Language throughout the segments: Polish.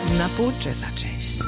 Na poče za cześć.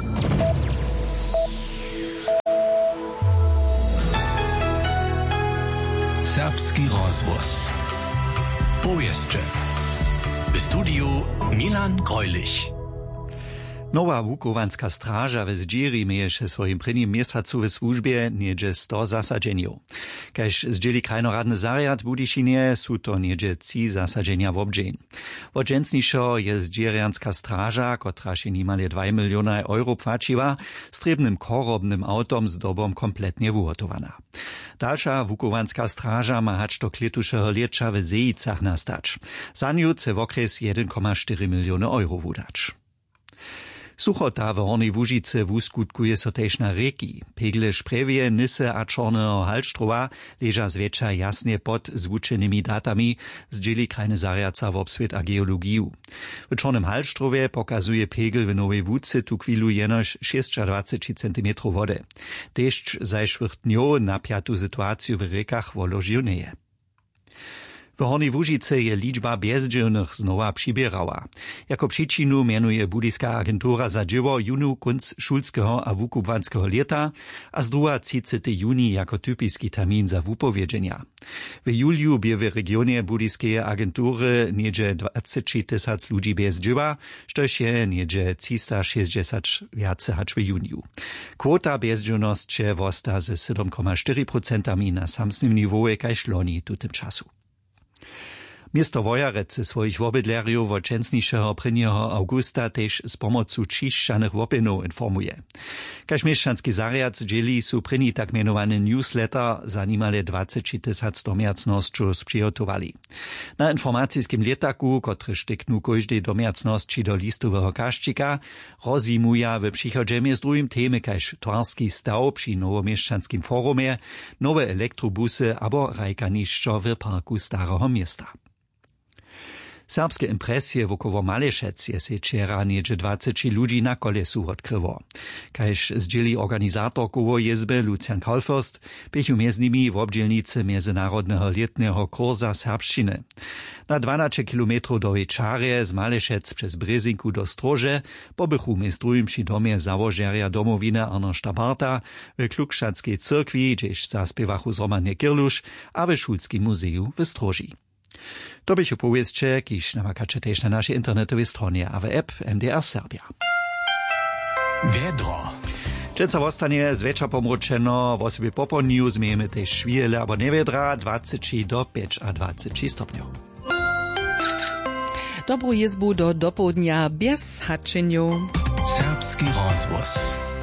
Serbski rozvoz. Powieście. W studiu Milan Greulich. Nowa Wukowanska straża w Zdźiri mieješe swojim prvním mjesacu w służbie niedzie 100 zasadzeniów. Kaž zdźeli krajnoradny zariad w Budyšinie, su to niedzie 3 zasadzenia w obdzień. Wodźensniszo je Zdźirianska straża, kotra się niemale 2 miliony euro płaciła, strebnym korobnym autom z dobom kompletnie wuhotowana. Dalsza Wukowanska straża ma hać do kletušeho liecza w Zejicach nastać. Za nią chce w okres 1,4 miliony euro wudać. Suchota w Hornej Łužice wuskutkuje so tež na reki. Pegle Šprevje, Nyse a Čorneho Halštrova leža zväčša jasne pod zwučenymi datami, zdźeli krajny zariadca w obsvět a geologiju. W Čornym Halštrove pokazuje pegel w Nowej Łuce tu chwilu jenož 26 cm wody. Deszcz zajszłych dniow napiatu sytuaciju w rekach woložił neje. W Hornej Łužice je liczba bezdzielnych znowa przybierała. Jako przyczinu mianuje Budyska agentura za dzieło junu kunc szulskiego a wukubwanskiego leta, a z druga 30 juni jako typiski termin za wupowiedzenia. W juliu bie w regionie Budyskiej agentury niedzie 20 000 ludzi bez dzieła, sztož je niedzie 360 wiace hacz w juniu. Kwota bezdzielność się wosta ze 7,4% na samsnym niwoje kaž loni tutem czasu. Miasto Wojarec ze swoich wobydlerjów od 1. augusta też z pomocą čišćanych wopinów informuje. Kaž mieszczanski zariad dzieli su pryni tak mianowany newsletter za nimale 20 000 domiacnościów przygotowali. Na informacyjskim letaku, który sztyknu każdej domiacności do listowego kaščika, rozimuje w przychodzemie z drugim temy kaž twarski staw przy nowomieszczanskim forumie, nowe elektrobusy abo rajkaniszczo w parku Starego Miasta. Serbskie impresje wokoło Malešec je se wczera niedzie 20 ludzi na kolesu odkryło. Kaž zdźeli organizator koło jezby Lucian Kaufürst, bychu między nimi w obdzielnicy międzynarodnego letnego kursa serbszczyny. Na 12 kilometrów do Ečarje z Malešec przez Brezinku do Strože pobychu między drugim przy domie założeria domowiny Arnošta Barta, w Klukšanskej cyrkwi, gdzieś zaspiewachu zromadnie Kirluš, a w Šulskim muzeju w Stroži. To byś opowieście, kiż namakacie też na naszej internetowej stronie, a w app MDR Serbia. Wiedro. Dżęca wostanie zwecza pomročeno, w osobie popolniu zmiejemy też szwijele, abo newiedra, 20 do 25 stopniów. Dobrą jezbu do dopołudnia bez haczeniu. Serbski rozvoz.